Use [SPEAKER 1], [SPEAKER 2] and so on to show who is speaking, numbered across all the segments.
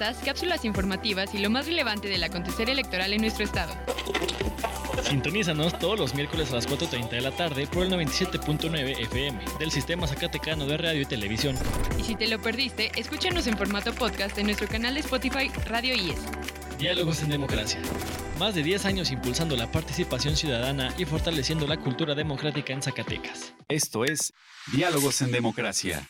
[SPEAKER 1] cápsulas informativas y lo más relevante del acontecer electoral en nuestro estado.
[SPEAKER 2] Sintonízanos todos los miércoles a las 4:30 de la tarde por el 97.9 FM del Sistema Zacatecano de Radio y Televisión.
[SPEAKER 1] Y si te lo perdiste, escúchanos en formato podcast en nuestro canal de Spotify Radio IES.
[SPEAKER 2] Diálogos en Democracia. Más de 10 años impulsando la participación ciudadana y fortaleciendo la cultura democrática en Zacatecas.
[SPEAKER 3] Esto es Diálogos en Democracia.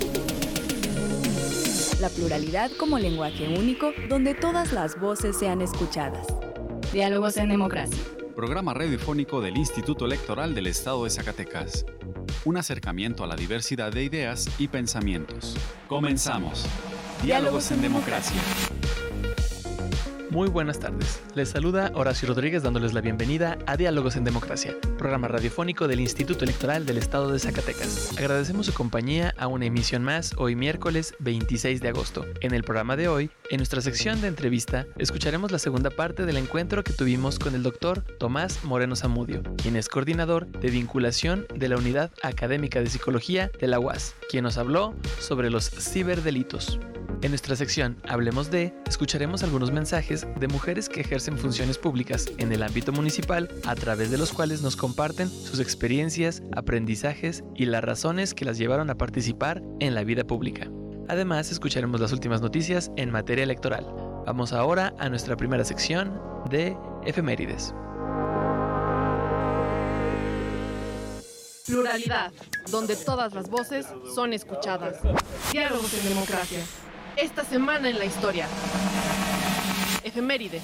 [SPEAKER 4] La pluralidad como lenguaje único donde todas las voces sean escuchadas. Diálogos en Democracia.
[SPEAKER 3] Programa radiofónico del Instituto Electoral del Estado de Zacatecas. Un acercamiento a la diversidad de ideas y pensamientos. Comenzamos. Diálogos en Democracia.
[SPEAKER 5] Muy buenas tardes. Les saluda Horacio Rodríguez dándoles la bienvenida a Diálogos en Democracia, programa radiofónico del Instituto Electoral del Estado de Zacatecas. Agradecemos su compañía a una emisión más hoy miércoles 26 de agosto. En el programa de hoy, en nuestra sección de entrevista, escucharemos la segunda parte del encuentro que tuvimos con el doctor Tomás Moreno Zamudio, quien es coordinador de vinculación de la Unidad Académica de Psicología de la UAS, quien nos habló sobre los ciberdelitos. En nuestra sección Hablemos de, escucharemos algunos mensajes de mujeres que ejercen funciones públicas en el ámbito municipal, a través de los cuales nos comparten sus experiencias, aprendizajes y las razones que las llevaron a participar en la vida pública. Además, escucharemos las últimas noticias en materia electoral. Vamos ahora a nuestra primera sección de Efemérides.
[SPEAKER 6] Pluralidad, donde todas las voces son escuchadas. Diálogos en Democracia. Esta semana en la historia. Efemérides.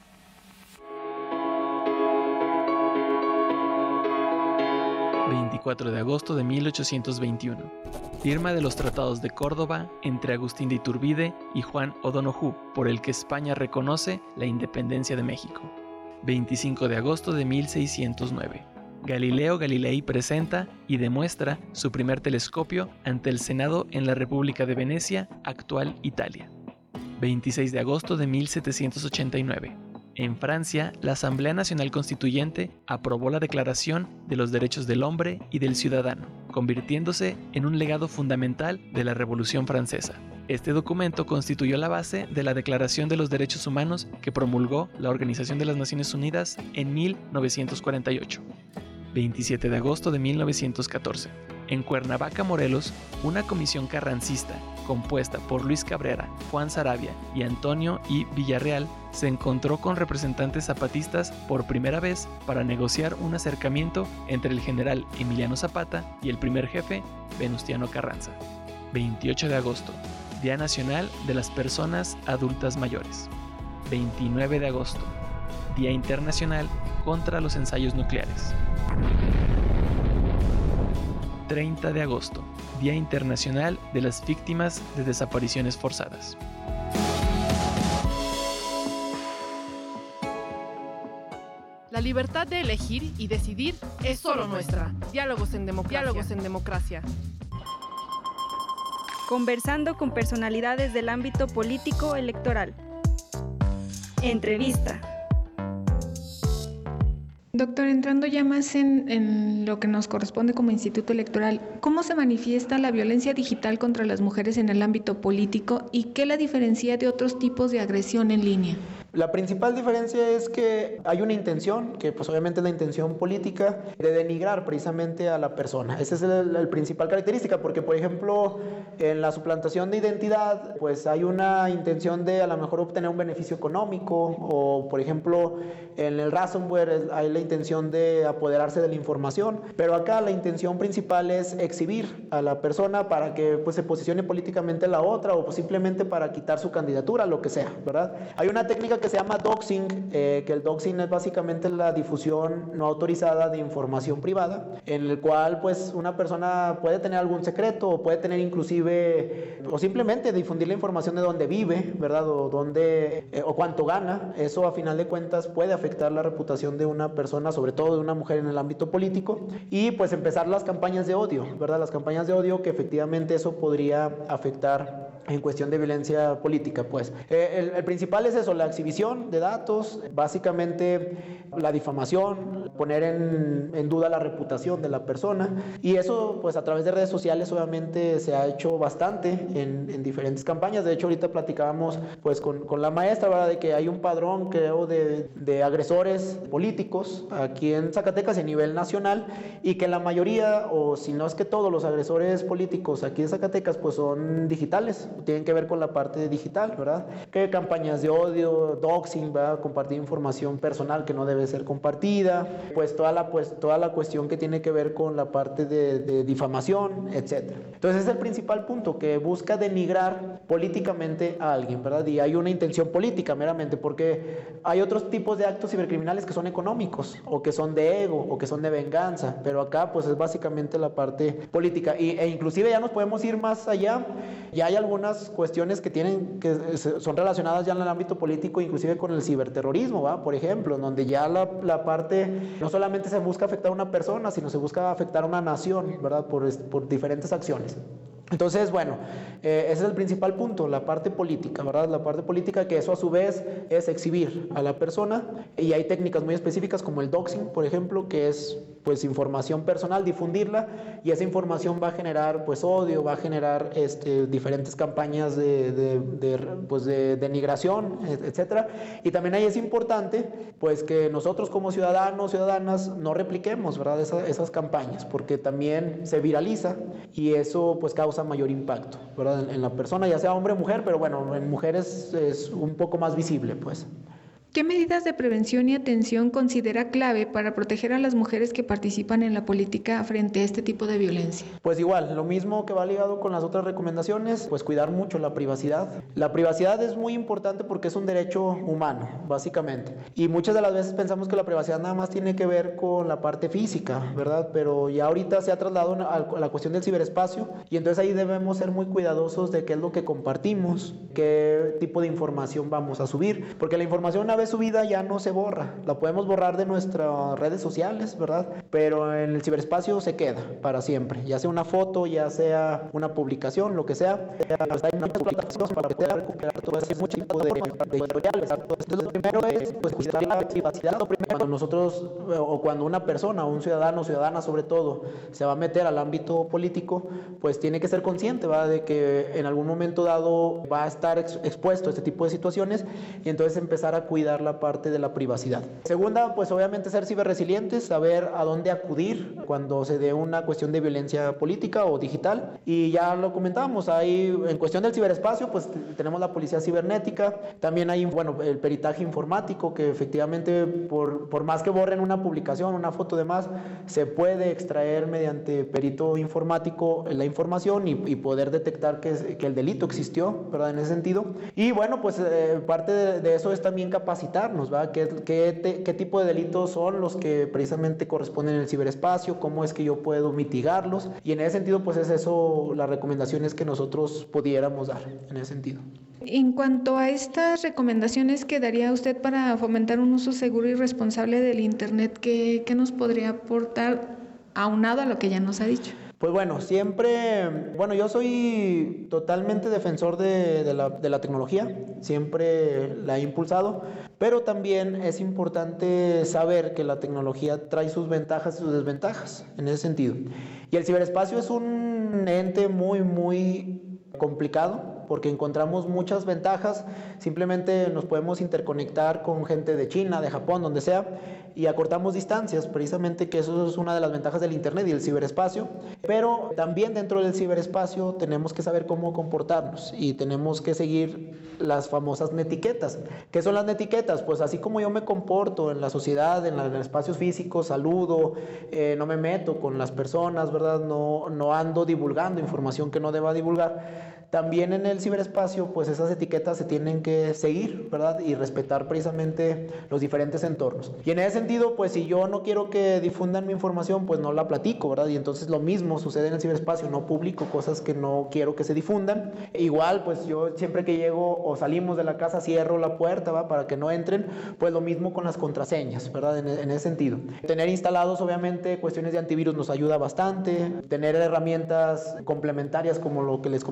[SPEAKER 5] ...24 de agosto de 1821... firma de los Tratados de Córdoba entre Agustín de Iturbide y Juan O'Donoghue, por el que España reconoce la independencia de México. 25 de agosto de 1609... Galileo Galilei presenta y demuestra su primer telescopio ante el Senado en la República de Venecia, actual Italia. 26 de agosto de 1789. En Francia, la Asamblea Nacional Constituyente aprobó la Declaración de los Derechos del Hombre y del Ciudadano, convirtiéndose en un legado fundamental de la Revolución Francesa. Este documento constituyó la base de la Declaración de los Derechos Humanos que promulgó la Organización de las Naciones Unidas en 1948. 27 de agosto de 1914. En Cuernavaca, Morelos, una comisión carrancista, compuesta por Luis Cabrera, Juan Saravia y Antonio I. Villarreal, se encontró con representantes zapatistas por primera vez para negociar un acercamiento entre el general Emiliano Zapata y el primer jefe, Venustiano Carranza. 28 de agosto, Día Nacional de las Personas Adultas Mayores. 29 de agosto, Día Internacional contra los Ensayos Nucleares. 30 de agosto, Día Internacional de las Víctimas de Desapariciones Forzadas.
[SPEAKER 6] La libertad de elegir y decidir es solo nuestra. Diálogos en Democracia. Diálogos en Democracia.
[SPEAKER 7] Conversando con personalidades del ámbito político electoral. Entrevista.
[SPEAKER 8] Doctor, entrando ya más en lo que nos corresponde como Instituto Electoral, ¿cómo se manifiesta la violencia digital contra las mujeres en el ámbito político y qué la diferencia de otros tipos de agresión en línea?
[SPEAKER 9] La principal diferencia es que hay una intención, que pues obviamente es la intención política, de denigrar precisamente a la persona. Esa es la principal característica, porque por ejemplo, en la suplantación de identidad, pues hay una intención de a lo mejor obtener un beneficio económico, o por ejemplo, en el ransomware hay la intención de apoderarse de la información, pero acá la intención principal es exhibir a la persona para que pues se posicione políticamente la otra, o pues, simplemente para quitar su candidatura, lo que sea, ¿verdad? Hay una técnica que se llama doxing, que el doxing es básicamente la difusión no autorizada de información privada, en el cual pues una persona puede tener algún secreto, o puede tener inclusive, o simplemente difundir la información de dónde vive, ¿verdad? O dónde, o cuánto gana. Eso a final de cuentas puede afectar la reputación de una persona, sobre todo de una mujer en el ámbito político, y pues empezar las campañas de odio, ¿verdad? Las campañas de odio, que efectivamente eso podría afectar en cuestión de violencia política, pues. El principal es eso, la exhibición de datos, básicamente la difamación, poner en duda la reputación de la persona, y eso pues a través de redes sociales obviamente se ha hecho bastante en diferentes campañas. De hecho ahorita platicábamos pues con la maestra, ¿verdad?, de que hay un padrón, creo, de agresores políticos aquí en Zacatecas y a nivel nacional, y que la mayoría, o si no es que todos los agresores políticos aquí en Zacatecas pues son digitales, tienen que ver con la parte digital, ¿verdad? Que campañas de odio, doxing, ¿verdad?, compartir información personal que no debe ser compartida, pues toda la cuestión que tiene que ver con la parte de difamación, etcétera. Entonces es el principal punto, que busca denigrar políticamente a alguien, ¿verdad? Y hay una intención política meramente, porque hay otros tipos de actos cibercriminales que son económicos, o que son de ego, o que son de venganza, pero acá pues es básicamente la parte política, e inclusive ya nos podemos ir más allá. Ya hay algunas cuestiones que son relacionadas ya en el ámbito político, inclusive con el ciberterrorismo, ¿va? Por ejemplo, donde ya la parte no solamente se busca afectar a una persona, sino se busca afectar a una nación, ¿verdad? Por diferentes acciones. Entonces, bueno, ese es el principal punto, la parte política, ¿verdad? La parte política, que eso a su vez es exhibir a la persona, y hay técnicas muy específicas como el doxing, por ejemplo, que es pues información personal, difundirla, y esa información va a generar pues odio, va a generar diferentes campañas de denigración, etcétera. Y también ahí es importante pues que nosotros como ciudadanos, ciudadanas, no repliquemos, ¿verdad?, esas campañas, porque también se viraliza y eso pues causa mayor impacto, ¿verdad?, en la persona, ya sea hombre o mujer, pero bueno, en mujeres es un poco más visible, pues.
[SPEAKER 8] ¿Qué medidas de prevención y atención considera clave para proteger a las mujeres que participan en la política frente a este tipo de violencia?
[SPEAKER 9] Pues igual, lo mismo que va ligado con las otras recomendaciones, pues cuidar mucho la privacidad. La privacidad es muy importante porque es un derecho humano, básicamente. Y muchas de las veces pensamos que la privacidad nada más tiene que ver con la parte física, ¿verdad? Pero ya ahorita se ha trasladado a la cuestión del ciberespacio, y entonces ahí debemos ser muy cuidadosos de qué es lo que compartimos, qué tipo de información vamos a subir, porque la información una vez subida ya no se borra, la podemos borrar de nuestras redes sociales, ¿verdad? Pero en el ciberespacio se queda para siempre, ya sea una foto, ya sea una publicación, lo que sea. Hay muchas plataformas para poder recuperar todo ese mucho tipo de editoriales. Entonces lo primero es pues cuidar la privacidad. Lo primero, cuando nosotros o cuando una persona, un ciudadano o ciudadana sobre todo, se va a meter al ámbito político, pues tiene que ser consciente, ¿verdad?, de que en algún momento dado va a estar expuesto a este tipo de situaciones, y entonces empezar a cuidar la parte de la privacidad. Segunda, pues obviamente ser ciberresilientes, saber a dónde acudir cuando se dé una cuestión de violencia política o digital. Y ya lo comentábamos, hay en cuestión del ciberespacio, pues tenemos la policía cibernética, también hay, bueno, el peritaje informático, que efectivamente por más que borren una publicación, una foto de más, se puede extraer mediante perito informático la información y poder detectar que el delito existió, ¿verdad?, en ese sentido. Y bueno, pues parte de eso es también capacitarnos, ¿verdad? ¿Qué tipo de delitos son los que precisamente corresponden en el ciberespacio? ¿Cómo es que yo puedo mitigarlos? Y en ese sentido, pues es eso las recomendaciones que nosotros pudiéramos dar en ese sentido.
[SPEAKER 8] En cuanto a estas recomendaciones que daría usted para fomentar un uso seguro y responsable del Internet, ¿qué nos podría aportar aunado a lo que ya nos ha dicho?
[SPEAKER 9] Pues bueno, yo soy totalmente defensor de la tecnología, siempre la he impulsado, pero también es importante saber que la tecnología trae sus ventajas y sus desventajas en ese sentido. Y el ciberespacio es un ente muy, muy complicado, porque encontramos muchas ventajas. Simplemente nos podemos interconectar con gente de China, de Japón, donde sea, y acortamos distancias, precisamente, que eso es una de las ventajas del Internet y del ciberespacio. Pero también dentro del ciberespacio tenemos que saber cómo comportarnos y tenemos que seguir las famosas netiquetas. ¿Qué son las netiquetas? Pues así como yo me comporto en la sociedad, en los espacios físicos, saludo, no me meto con las personas, ¿verdad? No ando divulgando información que no deba divulgar. También en el ciberespacio, pues esas etiquetas se tienen que seguir, ¿verdad? Y respetar precisamente los diferentes entornos. Y en ese sentido, pues si yo no quiero que difundan mi información, pues no la platico, ¿verdad? Y entonces lo mismo sucede en el ciberespacio, no publico cosas que no quiero que se difundan. Igual, pues yo siempre que llego o salimos de la casa cierro la puerta, ¿va?, para que no entren. Pues lo mismo con las contraseñas, ¿verdad? En ese sentido. Tener instalados, obviamente, cuestiones de antivirus nos ayuda bastante. Tener herramientas complementarias como lo que les comentaba de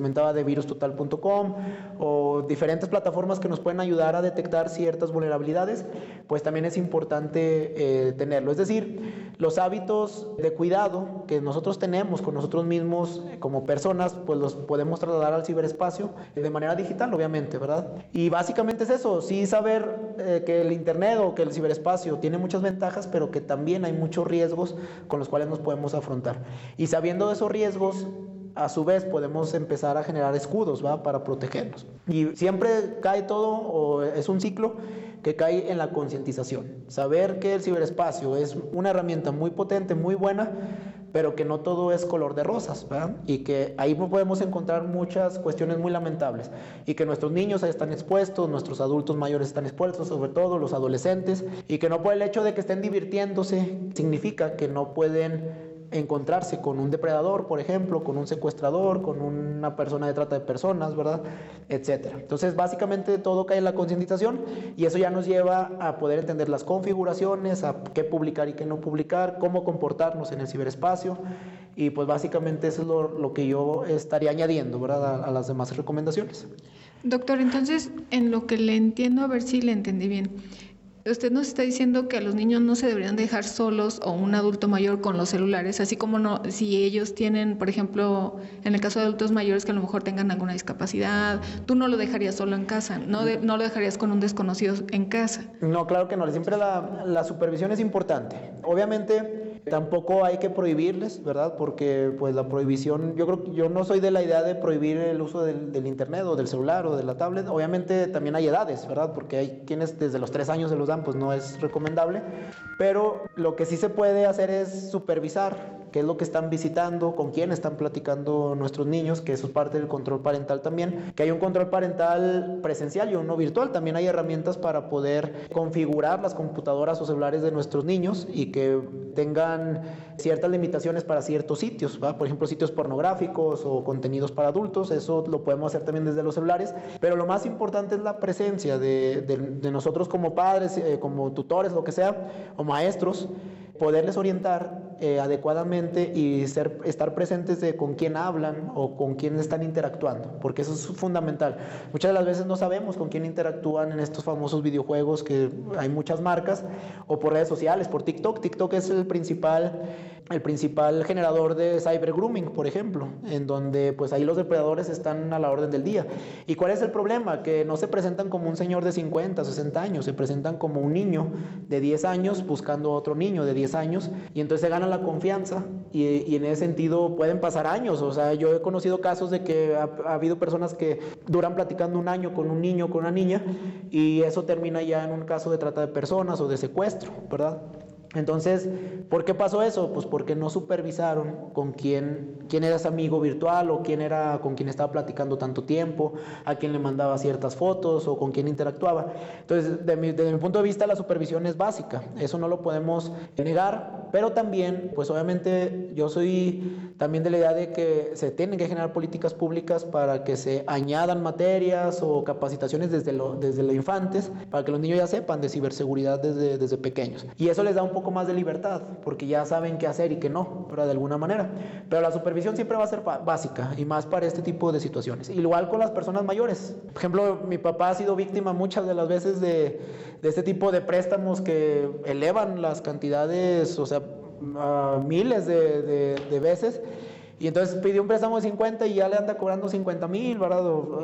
[SPEAKER 9] de virustotal.com o diferentes plataformas que nos pueden ayudar a detectar ciertas vulnerabilidades, pues también es importante tenerlo. Es decir, los hábitos de cuidado que nosotros tenemos con nosotros mismos como personas, pues los podemos trasladar al ciberespacio de manera digital, obviamente, ¿verdad? Y básicamente es eso, sí saber que el internet o que el ciberespacio tiene muchas ventajas, pero que también hay muchos riesgos con los cuales nos podemos afrontar. Y sabiendo de esos riesgos, a su vez podemos empezar a generar escudos, ¿va? Para protegernos. Y siempre cae todo, o es un ciclo que cae en la concientización. Saber que el ciberespacio es una herramienta muy potente, muy buena, pero que no todo es color de rosas, ¿verdad? Y que ahí podemos encontrar muchas cuestiones muy lamentables, y que nuestros niños están expuestos, nuestros adultos mayores están expuestos, sobre todo los adolescentes, y que no por el hecho de que estén divirtiéndose significa que no pueden encontrarse con un depredador, por ejemplo, con un secuestrador, con una persona de trata de personas, ¿verdad? Etcétera. Entonces, básicamente todo cae en la concientización, y eso ya nos lleva a poder entender las configuraciones, a qué publicar y qué no publicar, cómo comportarnos en el ciberespacio, y pues básicamente eso es lo que yo estaría añadiendo, ¿verdad? A las demás recomendaciones.
[SPEAKER 8] Doctor, entonces, en lo que le entiendo, a ver si le entendí bien. Usted nos está diciendo que a los niños no se deberían dejar solos o un adulto mayor con los celulares, así como no, si ellos tienen, por ejemplo, en el caso de adultos mayores que a lo mejor tengan alguna discapacidad, tú no lo dejarías solo en casa, no lo dejarías con un desconocido en casa.
[SPEAKER 9] No, claro que no, siempre la supervisión es importante. Obviamente tampoco hay que prohibirles, ¿verdad? Porque pues la prohibición, yo no soy de la idea de prohibir el uso del internet o del celular o de la tablet. Obviamente también hay edades, ¿verdad? Porque hay quienes desde los 3 años se los dan, pues no es recomendable. Pero lo que sí se puede hacer es supervisar qué es lo que están visitando, con quién están platicando nuestros niños, que eso es parte del control parental también, que hay un control parental presencial y uno virtual. También hay herramientas para poder configurar las computadoras o celulares de nuestros niños y que tengan ciertas limitaciones para ciertos sitios, ¿va? Por ejemplo, sitios pornográficos o contenidos para adultos. Eso lo podemos hacer también desde los celulares, pero lo más importante es la presencia de nosotros como padres, como tutores, lo que sea, o maestros, poderles orientar adecuadamente y estar presentes de con quién hablan o con quién están interactuando, porque eso es fundamental. Muchas de las veces no sabemos con quién interactúan en estos famosos videojuegos, que hay muchas marcas, o por redes sociales, por TikTok. TikTok es el principal generador de cyber grooming, por ejemplo, en donde pues ahí los depredadores están a la orden del día. ¿Y cuál es el problema? Que no se presentan como un señor de 50, 60 años, se presentan como un niño de 10 años buscando a otro niño de 10 años, y entonces se gana la confianza, y en ese sentido pueden pasar años. O sea, yo he conocido casos de que ha habido personas que duran platicando un año con un niño, con una niña, y eso termina ya en un caso de trata de personas o de secuestro, ¿verdad? Entonces, ¿por qué pasó eso? Pues porque no supervisaron con quién era ese amigo virtual, o quién era con quien estaba platicando tanto tiempo, a quién le mandaba ciertas fotos o con quién interactuaba. Entonces, desde mi punto de vista, la supervisión es básica, eso no lo podemos negar, pero también, pues obviamente yo soy también de la idea de que se tienen que generar políticas públicas para que se añadan materias o capacitaciones desde los infantes, para que los niños ya sepan de ciberseguridad desde pequeños. Y eso les da un poco más de libertad, porque ya saben qué hacer y qué no, pero de alguna manera. Pero la supervisión siempre va a ser básica, y más para este tipo de situaciones. Igual con las personas mayores. Por ejemplo, mi papá ha sido víctima muchas de las veces de este tipo de préstamos que elevan las cantidades, o sea, miles de veces. Y entonces pidió un préstamo de 50 y ya le anda cobrando 50,000, ¿verdad?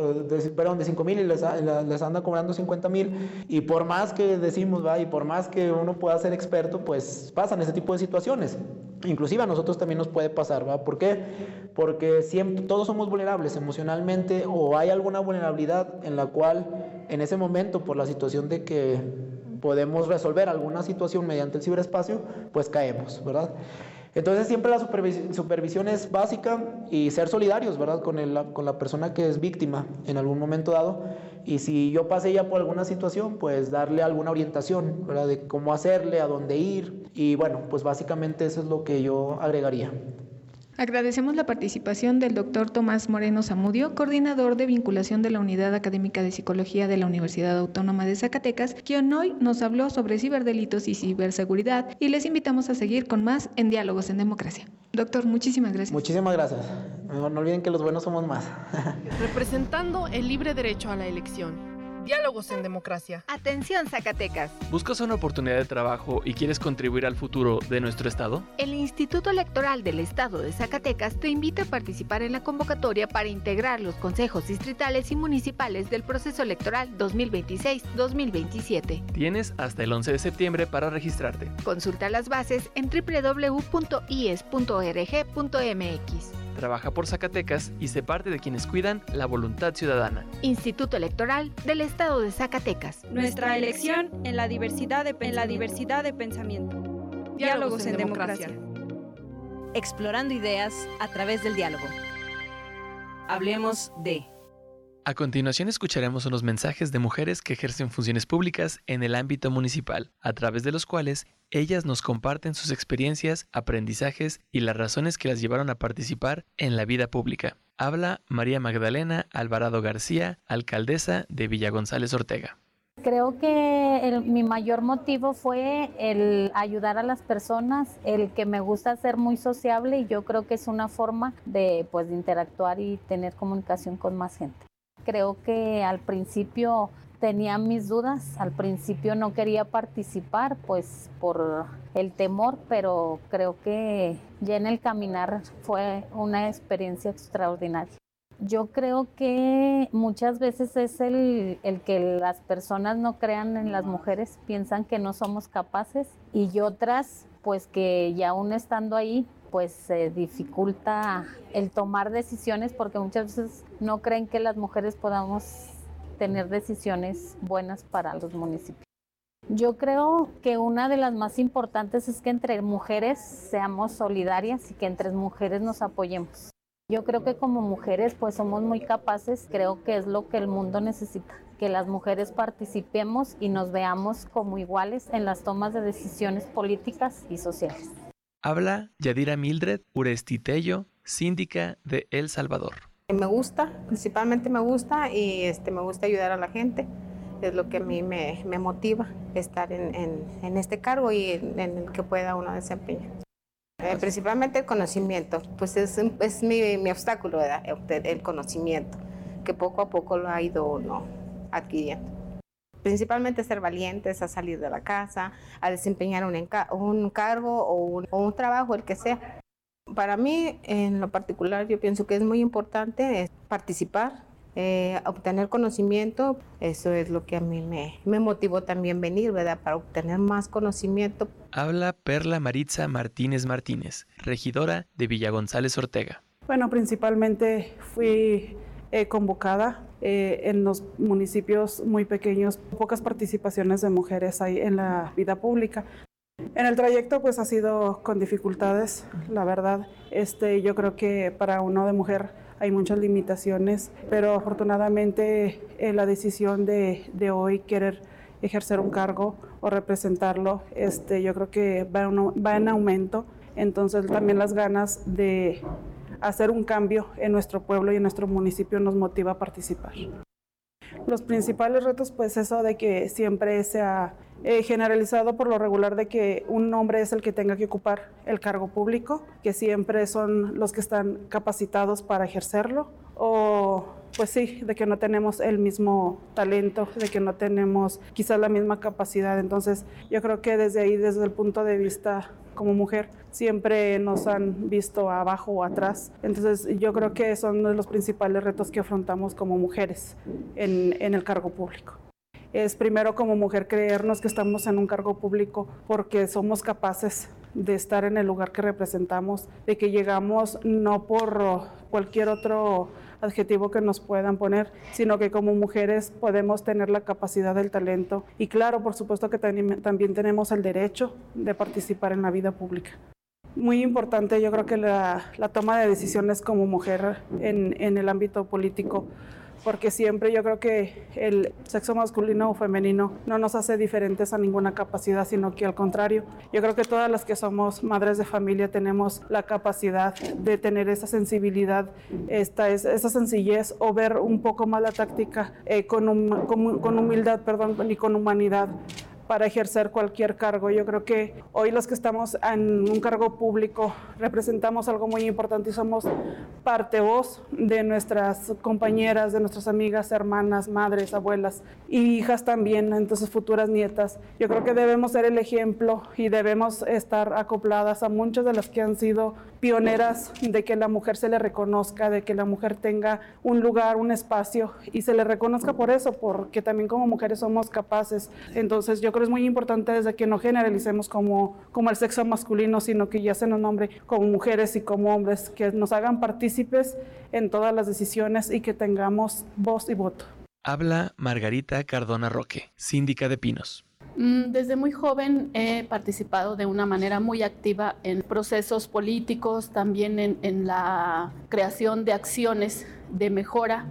[SPEAKER 9] De 5,000 y les anda cobrando 50,000. Y por más que decimos, ¿va? Y por más que uno pueda ser experto, pues pasan ese tipo de situaciones. Inclusive a nosotros también nos puede pasar, ¿va? ¿Por qué? Porque siempre, todos somos vulnerables emocionalmente, o hay alguna vulnerabilidad en la cual en ese momento, por la situación de que podemos resolver alguna situación mediante el ciberespacio, pues caemos, ¿verdad? Entonces siempre la supervisión es básica, y ser solidarios, ¿verdad? Con la persona que es víctima en algún momento dado, y si yo pasé ya por alguna situación, pues darle alguna orientación, ¿verdad? De cómo hacerle, a dónde ir, y bueno, pues básicamente eso es lo que yo agregaría.
[SPEAKER 8] Agradecemos la participación del Dr. Tomás Moreno Zamudio, coordinador de vinculación de la Unidad Académica de Psicología de la Universidad Autónoma de Zacatecas, quien hoy nos habló sobre ciberdelitos y ciberseguridad, y les invitamos a seguir con más en Diálogos en Democracia. Doctor, muchísimas gracias.
[SPEAKER 9] Muchísimas gracias. No olviden que los buenos somos más.
[SPEAKER 6] Representando el libre derecho a la elección. Diálogos en Democracia.
[SPEAKER 10] Atención, Zacatecas.
[SPEAKER 5] ¿Buscas una oportunidad de trabajo y quieres contribuir al futuro de nuestro estado?
[SPEAKER 10] El Instituto Electoral del Estado de Zacatecas te invita a participar en la convocatoria para integrar los consejos distritales y municipales del proceso electoral 2026-2027.
[SPEAKER 5] Tienes hasta el 11 de septiembre para registrarte.
[SPEAKER 10] Consulta las bases en www.ies.org.mx.
[SPEAKER 5] Trabaja por Zacatecas y sé parte de quienes cuidan la voluntad ciudadana.
[SPEAKER 10] Instituto Electoral del Estado de Zacatecas.
[SPEAKER 7] Nuestra elección en la diversidad de pensamiento. Diálogos en Democracia.
[SPEAKER 4] Explorando ideas a través del diálogo. Hablemos de...
[SPEAKER 5] A continuación escucharemos unos mensajes de mujeres que ejercen funciones públicas en el ámbito municipal, a través de los cuales ellas nos comparten sus experiencias, aprendizajes y las razones que las llevaron a participar en la vida pública. Habla María Magdalena Alvarado García, alcaldesa de Villa González Ortega.
[SPEAKER 11] Creo que mi mayor motivo fue el ayudar a las personas, el que me gusta ser muy sociable, y yo creo que es una forma de interactuar y tener comunicación con más gente. Creo que al principio tenía mis dudas, al principio no quería participar por el temor, pero creo que ya en el caminar fue una experiencia extraordinaria. Yo creo que muchas veces es el que las personas no crean en las mujeres, piensan que no somos capaces, y otras que ya aún estando ahí se dificulta el tomar decisiones, porque muchas veces no creen que las mujeres podamos tener decisiones buenas para los municipios. Yo creo que una de las más importantes es que entre mujeres seamos solidarias y que entre mujeres nos apoyemos. Yo creo que como mujeres somos muy capaces, creo que es lo que el mundo necesita, que las mujeres participemos y nos veamos como iguales en las tomas de decisiones políticas y sociales.
[SPEAKER 5] Habla Yadira Mildred Urestitello, síndica de El Salvador.
[SPEAKER 12] Me gusta, principalmente me gusta, y me gusta ayudar a la gente. Es lo que a mí me motiva, estar en este cargo y en el que pueda uno desempeñar. Principalmente el conocimiento, es mi obstáculo, ¿verdad? El conocimiento, que poco a poco lo ha ido uno adquiriendo. Principalmente ser valientes, a salir de la casa, a desempeñar un cargo o un trabajo, el que sea. Para mí, en lo particular, yo pienso que es muy importante participar, obtener conocimiento. Eso es lo que a mí me motivó también venir, ¿verdad? Para obtener más conocimiento.
[SPEAKER 5] Habla Perla Maritza Martínez Martínez, regidora de Villa González Ortega.
[SPEAKER 13] Bueno, principalmente fui convocada en los municipios muy pequeños, pocas participaciones de mujeres hay en la vida pública. En el trayecto ha sido con dificultades, la verdad. Yo creo que para uno de mujer hay muchas limitaciones, pero afortunadamente la decisión de hoy querer ejercer un cargo o representarlo, yo creo que va en aumento. Entonces también las ganas de hacer un cambio en nuestro pueblo y en nuestro municipio nos motiva a participar. Los principales retos, eso de que siempre se ha generalizado por lo regular de que un hombre es el que tenga que ocupar el cargo público, que siempre son los que están capacitados para ejercerlo, o de que no tenemos el mismo talento, de que no tenemos quizás la misma capacidad. Entonces yo creo que desde ahí, desde el punto de vista como mujer, siempre nos han visto abajo o atrás. Entonces yo creo que son uno de los principales retos que afrontamos como mujeres en el cargo público. Es primero como mujer creernos que estamos en un cargo público porque somos capaces de estar en el lugar que representamos, de que llegamos no por cualquier otro adjetivo que nos puedan poner, sino que como mujeres podemos tener la capacidad del talento y claro, por supuesto que también tenemos el derecho de participar en la vida pública. Muy importante, yo creo que la toma de decisiones como mujer en el ámbito político porque siempre yo creo que el sexo masculino o femenino no nos hace diferentes a ninguna capacidad, sino que al contrario, yo creo que todas las que somos madres de familia tenemos la capacidad de tener esa sensibilidad, esa sencillez, o ver un poco más la táctica con humildad, y con humanidad, para ejercer cualquier cargo. Yo creo que hoy los que estamos en un cargo público representamos algo muy importante y somos voz de nuestras compañeras, de nuestras amigas, hermanas, madres, abuelas y hijas también, entonces futuras nietas. Yo creo que debemos ser el ejemplo y debemos estar acopladas a muchas de las que han sido pioneras de que la mujer se le reconozca, de que la mujer tenga un lugar, un espacio y se le reconozca por eso, porque también como mujeres somos capaces. Entonces yo creo que es muy importante desde que no generalicemos como el sexo masculino, sino que ya se nos nombre como mujeres y como hombres, que nos hagan partícipes en todas las decisiones y que tengamos voz y voto.
[SPEAKER 5] Habla Margarita Cardona Roque, síndica de Pinos.
[SPEAKER 14] Desde muy joven he participado de una manera muy activa en procesos políticos, también en la creación de acciones de mejora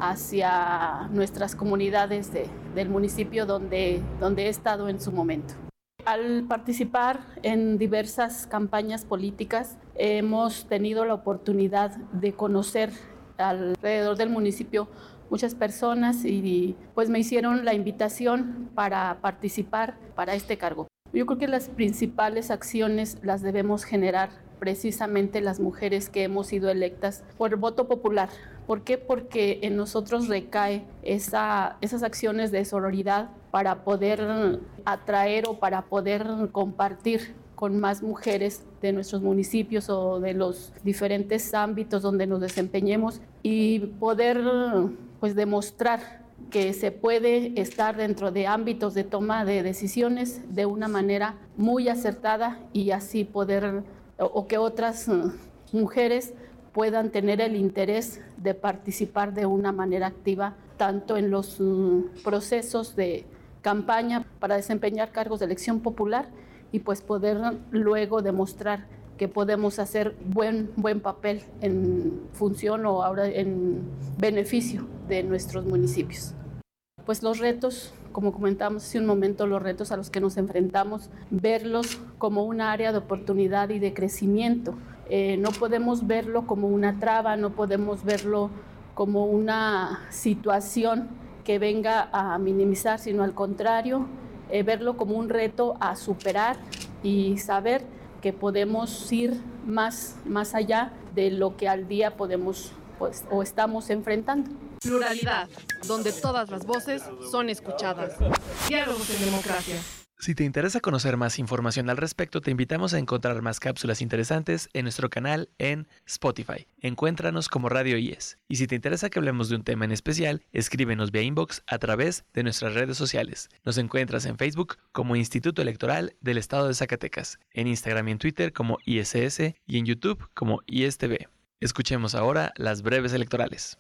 [SPEAKER 14] hacia nuestras comunidades del municipio donde he estado en su momento. Al participar en diversas campañas políticas, hemos tenido la oportunidad de conocer alrededor del municipio muchas personas y pues me hicieron la invitación para participar para este cargo. Yo creo que las principales acciones las debemos generar precisamente las mujeres que hemos sido electas por voto popular. ¿Por qué? Porque en nosotros recae esas acciones de sororidad para poder atraer o para poder compartir con más mujeres de nuestros municipios o de los diferentes ámbitos donde nos desempeñemos y poder pues demostrar que se puede estar dentro de ámbitos de toma de decisiones de una manera muy acertada y así poder o que otras mujeres puedan tener el interés de participar de una manera activa tanto en los procesos de campaña para desempeñar cargos de elección popular y pues poder luego demostrar que podemos hacer buen papel en función o ahora en beneficio de nuestros municipios. Pues los retos, como comentamos hace un momento, los retos a los que nos enfrentamos, verlos como una área de oportunidad y de crecimiento. No podemos verlo como una traba, no podemos verlo como una situación que venga a minimizar, sino al contrario, verlo como un reto a superar y saber que podemos ir más allá de lo que al día podemos o estamos enfrentando.
[SPEAKER 6] Pluralidad, donde todas las voces son escuchadas. Diálogos en democracia.
[SPEAKER 5] Si te interesa conocer más información al respecto, te invitamos a encontrar más cápsulas interesantes en nuestro canal en Spotify. Encuéntranos como Radio IES. Y si te interesa que hablemos de un tema en especial, escríbenos vía inbox a través de nuestras redes sociales. Nos encuentras en Facebook como Instituto Electoral del Estado de Zacatecas, en Instagram y en Twitter como ISS y en YouTube como ISTV. Escuchemos ahora las breves electorales.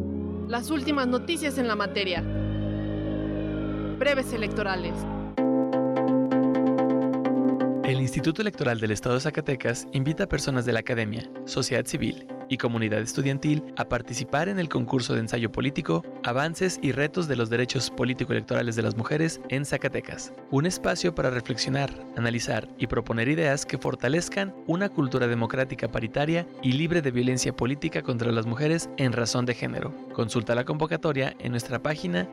[SPEAKER 6] Las últimas noticias en la materia. Breves electorales.
[SPEAKER 5] El Instituto Electoral del Estado de Zacatecas invita a personas de la academia, sociedad civil y comunidad estudiantil a participar en el concurso de ensayo político Avances y retos de los derechos político-electorales de las mujeres en Zacatecas. Un espacio para reflexionar, analizar y proponer ideas que fortalezcan una cultura democrática paritaria y libre de violencia política contra las mujeres en razón de género. Consulta la convocatoria en nuestra página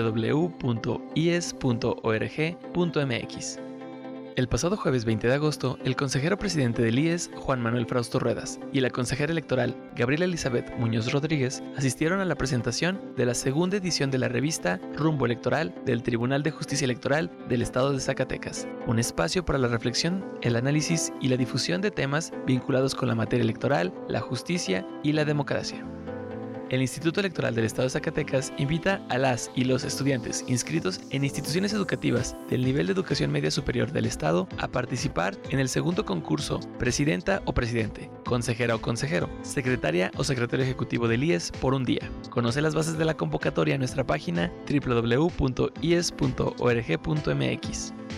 [SPEAKER 5] www.ies.org.mx. El pasado jueves 20 de agosto, el consejero presidente del IES, Juan Manuel Frausto Ruedas, y la consejera electoral, Gabriela Elizabeth Muñoz Rodríguez, asistieron a la presentación de la segunda edición de la revista Rumbo Electoral del Tribunal de Justicia Electoral del Estado de Zacatecas, un espacio para la reflexión, el análisis y la difusión de temas vinculados con la materia electoral, la justicia y la democracia. El Instituto Electoral del Estado de Zacatecas invita a las y los estudiantes inscritos en instituciones educativas del nivel de educación media superior del Estado a participar en el segundo concurso Presidenta o Presidente, Consejera o Consejero, Secretaria o Secretario Ejecutivo del IES por un día. Conoce las bases de la convocatoria en nuestra página www.ies.org.mx.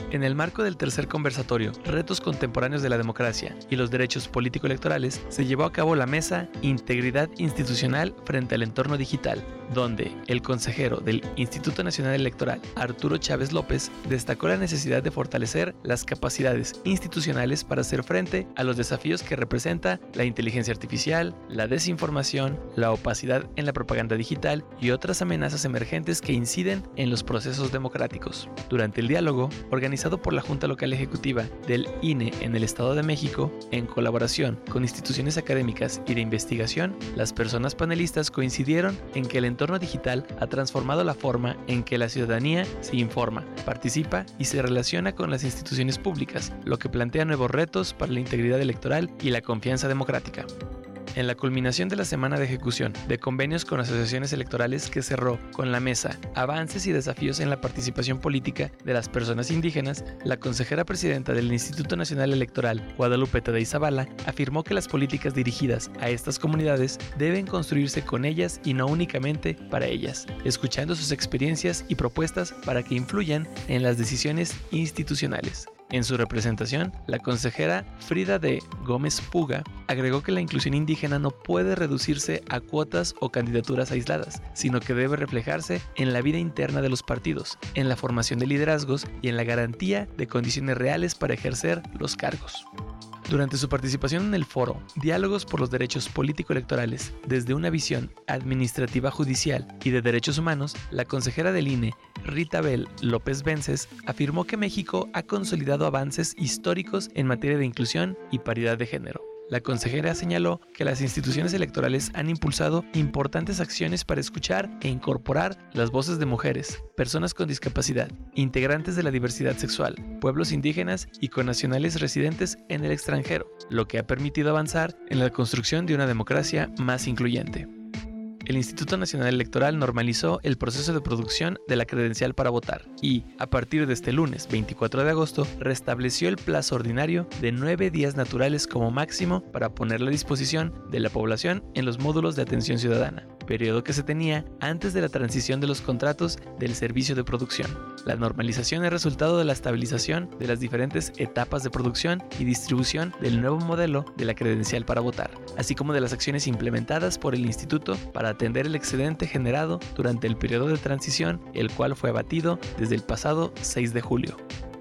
[SPEAKER 5] En el marco del tercer conversatorio Retos contemporáneos de la democracia y los derechos político-electorales, se llevó a cabo la mesa Integridad institucional frente al entorno digital, donde el consejero del Instituto Nacional Electoral, Arturo Chávez López, destacó la necesidad de fortalecer las capacidades institucionales para hacer frente a los desafíos que representa la inteligencia artificial, la desinformación, la opacidad en la propaganda digital y otras amenazas emergentes que inciden en los procesos democráticos. Durante el diálogo, organizado por la Junta Local Ejecutiva del INE en el Estado de México, en colaboración con instituciones académicas y de investigación, las personas panelistas coincidieron en que el entorno digital ha transformado la forma en que la ciudadanía se informa, participa y se relaciona con las instituciones públicas, lo que plantea nuevos retos para la integridad electoral y la confianza democrática. En la culminación de la semana de ejecución de convenios con asociaciones electorales que cerró con la mesa Avances y desafíos en la participación política de las personas indígenas, la consejera presidenta del Instituto Nacional Electoral, Guadalupe Tadei Zavala, afirmó que las políticas dirigidas a estas comunidades deben construirse con ellas y no únicamente para ellas, escuchando sus experiencias y propuestas para que influyan en las decisiones institucionales. En su representación, la consejera Frida D. Gómez Puga agregó que la inclusión indígena no puede reducirse a cuotas o candidaturas aisladas, sino que debe reflejarse en la vida interna de los partidos, en la formación de liderazgos y en la garantía de condiciones reales para ejercer los cargos. Durante su participación en el foro Diálogos por los Derechos Político-Electorales desde una visión administrativa judicial y de derechos humanos, la consejera del INE, Rita Bel López Vences, afirmó que México ha consolidado avances históricos en materia de inclusión y paridad de género. La consejera señaló que las instituciones electorales han impulsado importantes acciones para escuchar e incorporar las voces de mujeres, personas con discapacidad, integrantes de la diversidad sexual, pueblos indígenas y connacionales residentes en el extranjero, lo que ha permitido avanzar en la construcción de una democracia más incluyente. El Instituto Nacional Electoral normalizó el proceso de producción de la credencial para votar y, a partir de este lunes 24 de agosto, restableció el plazo ordinario de 9 días naturales como máximo para ponerla a disposición de la población en los módulos de atención ciudadana, periodo que se tenía antes de la transición de los contratos del servicio de producción. La normalización es resultado de la estabilización de las diferentes etapas de producción y distribución del nuevo modelo de la credencial para votar, así como de las acciones implementadas por el Instituto para atender el excedente generado durante el periodo de transición, el cual fue abatido desde el pasado 6 de julio.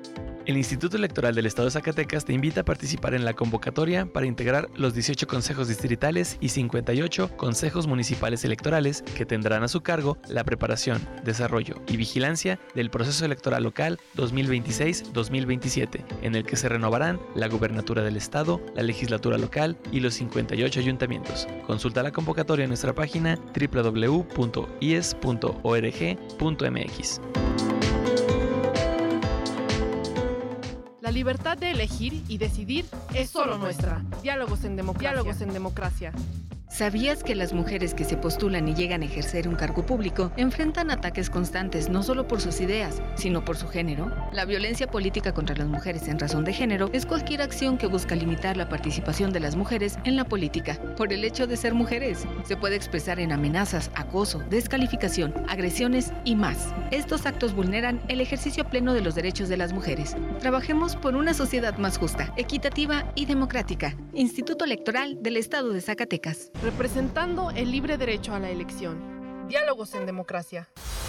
[SPEAKER 5] El Instituto Electoral del Estado de Zacatecas te invita a participar en la convocatoria para integrar los 18 consejos distritales y 58 consejos municipales electorales que tendrán a su cargo la preparación, desarrollo y vigilancia del proceso electoral local 2026-2027, en el que se renovarán la gubernatura del Estado, la legislatura local y los 58 ayuntamientos. Consulta la convocatoria en nuestra página www.ies.org.mx.
[SPEAKER 6] La libertad de elegir y decidir es solo nuestra. Diálogos en democracia.
[SPEAKER 10] ¿Sabías que las mujeres que se postulan y llegan a ejercer un cargo público enfrentan ataques constantes no solo por sus ideas, sino por su género? La violencia política contra las mujeres en razón de género es cualquier acción que busca limitar la participación de las mujeres en la política por el hecho de ser mujeres. Se puede expresar en amenazas, acoso, descalificación, agresiones y más. Estos actos vulneran el ejercicio pleno de los derechos de las mujeres. Trabajemos por una sociedad más justa, equitativa y democrática. Instituto Electoral del Estado de Zacatecas.
[SPEAKER 6] Representando el libre derecho a la elección. Diálogos en democracia.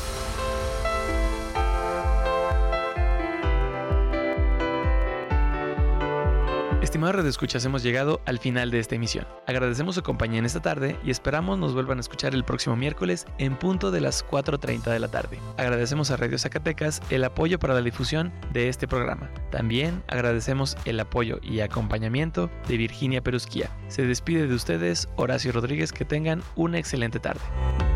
[SPEAKER 5] Estimados radioescuchas, hemos llegado al final de esta emisión. Agradecemos su compañía en esta tarde y esperamos nos vuelvan a escuchar el próximo miércoles en punto de las 4:30 de la tarde. Agradecemos a Radio Zacatecas el apoyo para la difusión de este programa. También agradecemos el apoyo y acompañamiento de Virginia Perusquía. Se despide de ustedes Horacio Rodríguez, que tengan una excelente tarde.